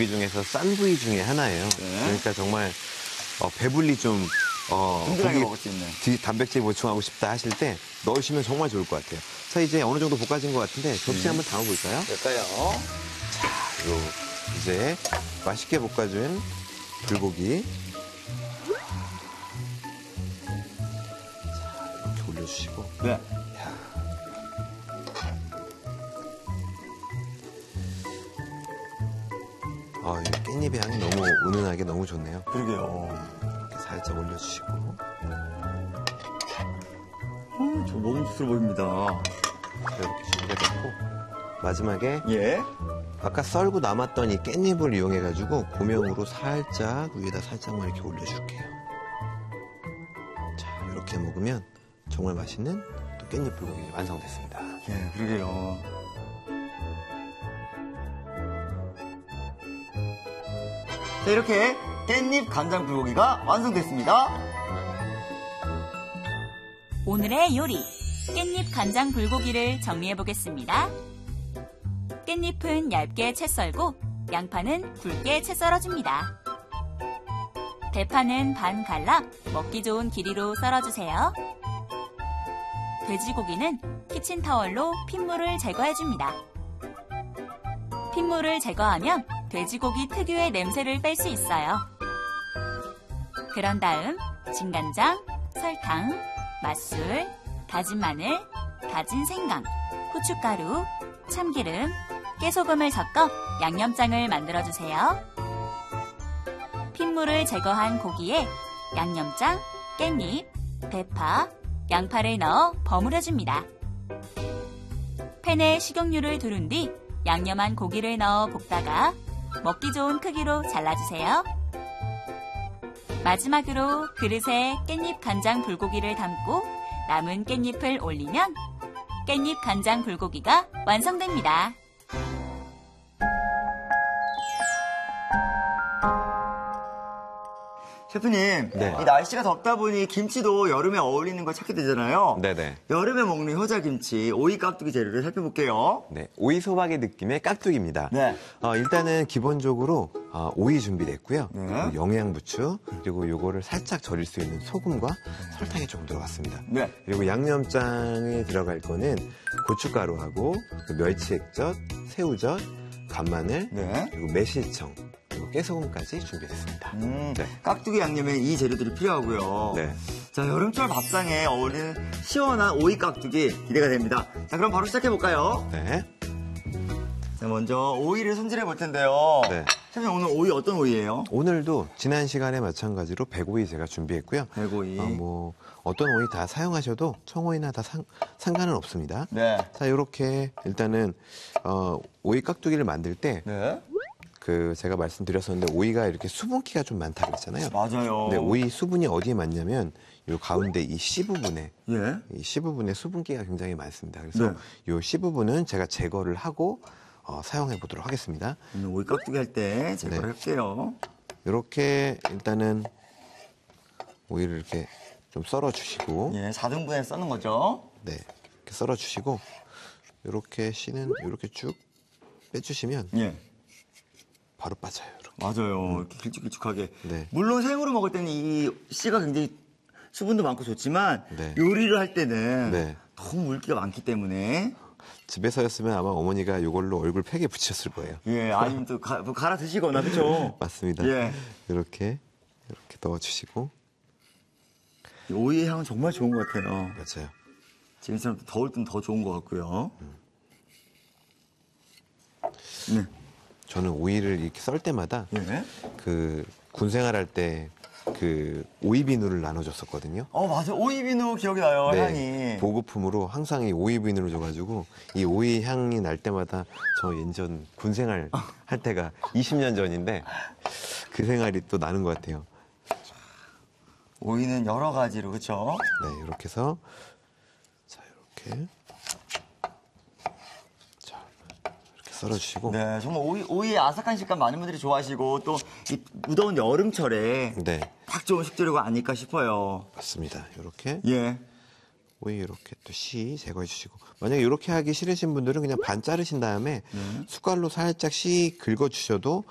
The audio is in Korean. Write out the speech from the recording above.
부위 중에서 싼 부위 중에 하나예요. 네. 그러니까 정말 배불리 좀 든든하게 고기 먹을 수 있는. 단백질 보충하고 싶다 하실 때 넣으시면 정말 좋을 것 같아요. 자, 이제 어느 정도 볶아진 것 같은데 접시 한번 담아볼까요? 될까요? 요 이제 맛있게 볶아준 불고기. 자, 이렇게 올려주시고. 네. 이 깻잎의 향이 너무 은은하게 너무 좋네요. 그러게요. 이렇게 살짝 올려주시고. 저 먹음직스러워 보입니다. 이렇게 준비가 됐고 마지막에 예. 아까 썰고 남았던 이 깻잎을 이용해가지고 고명으로 살짝 위에다 살짝만 이렇게 올려줄게요. 자, 이렇게 먹으면 정말 맛있는 또 깻잎 불고기 완성됐습니다. 예, 그러게요. 자, 이렇게 깻잎 간장 불고기가 완성됐습니다. 오늘의 요리, 깻잎 간장 불고기를 정리해 보겠습니다. 깻잎은 얇게 채 썰고 양파는 굵게 채 썰어줍니다. 대파는 반 갈라 먹기 좋은 길이로 썰어주세요. 돼지고기는 키친타월로 핏물을 제거해줍니다. 핏물을 제거하면 돼지고기 특유의 냄새를 뺄 수 있어요. 그런 다음 진간장, 설탕, 맛술, 다진 마늘, 다진 생강, 후춧가루, 참기름, 깨소금을 섞어 양념장을 만들어주세요. 핏물을 제거한 고기에 양념장, 깻잎, 대파, 양파를 넣어 버무려줍니다. 팬에 식용유를 두른 뒤 양념한 고기를 넣어 볶다가 먹기 좋은 크기로 잘라주세요. 마지막으로 그릇에 깻잎 간장 불고기를 담고 남은 깻잎을 올리면 깻잎 간장 불고기가 완성됩니다. 셰프님, 네. 이 날씨가 덥다 보니 김치도 여름에 어울리는 걸 찾게 되잖아요. 네네. 여름에 먹는 효자김치, 오이 깍두기 재료를 살펴볼게요. 네, 오이 소박의 느낌의 깍두기입니다. 네. 일단은 기본적으로 오이 준비됐고요. 네. 그리고 영양부추, 그리고 요거를 살짝 절일 수 있는 소금과 설탕이 조금 들어갔습니다. 네. 그리고 양념장에 들어갈 거는 고춧가루하고 그 멸치 액젓, 새우젓, 간마늘, 네. 그리고 매실청, 그리고 깨소금까지 준비됐습니다. 네. 깍두기 양념에 이 재료들이 필요하고요. 네. 자, 여름철 밥상에 어울리는 시원한 오이 깍두기 기대가 됩니다. 자, 그럼 바로 시작해볼까요? 네. 자, 먼저 오이를 손질해 볼 텐데요. 네. 셰프님, 오늘 오이 어떤 오이예요? 오늘도 지난 시간에 마찬가지로 백오이 제가 준비했고요. 백오이. 어떤 오이 다 사용하셔도 청오이나 다 상관은 없습니다. 네. 자, 이렇게 일단은 오이 깍두기를 만들 때 네. 제가 말씀드렸었는데 오이가 이렇게 수분기가 좀 많다고 그랬잖아요. 맞아요. 근데 오이 수분이 어디에 많냐면 요 가운데 이 C 부분에 예. 이 C 부분에 수분기가 굉장히 많습니다. 그래서 네. 요 C 부분은 제가 제거를 하고 사용해 보도록 하겠습니다. 오늘 오이 깍두기 할 때 제거를 네. 할게요. 이렇게 일단은 오이를 이렇게 좀 썰어 주시고 예, 4등분에 써는 거죠. 네, 이렇게 썰어 주시고 이렇게 씨는 이렇게 쭉 빼주시면 예. 바로 빠져요. 이렇게. 맞아요. 이렇게 길쭉길쭉하게. 네. 물론 생으로 먹을 때는 이 씨가 굉장히 수분도 많고 좋지만 네. 요리를 할 때는 네. 너무 물기가 많기 때문에 집에서였으면 아마 어머니가 이걸로 얼굴 팩에 붙이셨을 거예요. 예, 아니면 또 뭐 갈아 드시거나 그렇죠. 맞습니다. 예. 이렇게 넣어주시고 이 오이의 향은 정말 좋은 것 같아요. 맞아요. 지금처럼 더울 땐 더 좋은 것 같고요. 네. 저는 오이를 이렇게 썰 때마다 예. 군 생활할 때 오이 비누를 나눠줬었거든요. 맞아. 오이 비누 기억이 나요, 향이. 보급품으로 항상 이 오이 비누를 줘가지고 이 오이 향이 날 때마다 저 예전 군 생활 할 때가 20년 전인데 그 생활이 또 나는 것 같아요. 오이는 여러 가지로, 그렇죠? 네, 이렇게 해서 자 이렇게 썰어주시고 네, 정말 오이의 아삭한 식감 많은 분들이 좋아하시고 또 이 무더운 여름철에 네, 딱 좋은 식재료가 아닐까 싶어요. 맞습니다. 이렇게 예. 오이 이렇게 또 씨 제거해 주시고 만약에 이렇게 하기 싫으신 분들은 그냥 반 자르신 다음에 숟갈로 살짝 씨 긁어 주셔도